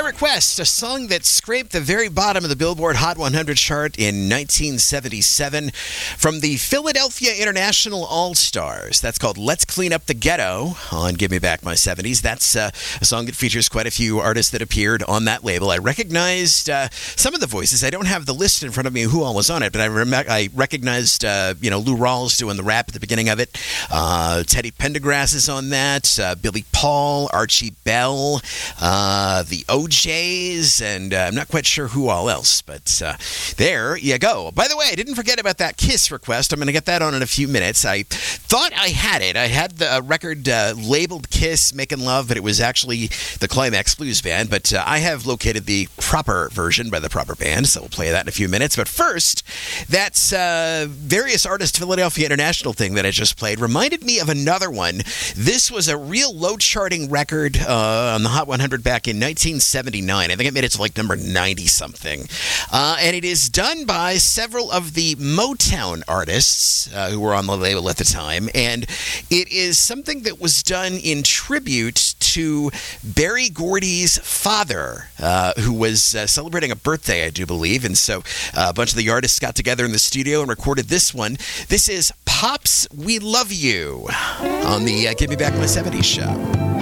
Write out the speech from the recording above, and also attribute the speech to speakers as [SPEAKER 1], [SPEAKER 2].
[SPEAKER 1] request, a song that scraped the very bottom of the Billboard Hot 100 chart in 1977 from the Philadelphia International All-Stars. That's called Let's Clean Up the Ghetto on Give Me Back My 70s. That's a song that features quite a few artists that appeared on that label. I recognized some of the voices. I don't have the list in front of me who all was on it, but I recognized Lou Rawls doing the rap at the beginning of it. Teddy Pendergrass is on that. Billy Paul, Archie Bell, the OJs, and I'm not quite sure who all else, but there you go. By the way, I didn't forget about that Kiss request. I'm going to get that on in a few minutes. I thought I had it. I had the record labeled Kiss, Making Love, but it was actually the Climax Blues Band, but I have located the proper version by the proper band, so we'll play that in a few minutes. But first, that's various artists Philadelphia International thing that I just played reminded me of another one. This was a real low-charting record on the Hot 100 back in 1979. I think it made it to like number 90-something. And it is done by several of the Motown artists who were on the label at the time. And it is something that was done in tribute to Berry Gordy's father, who was celebrating a birthday, I do believe. And so a bunch of the artists got together in the studio and recorded this one. This is Pops, We Love You on the Give Me Back My 70s show.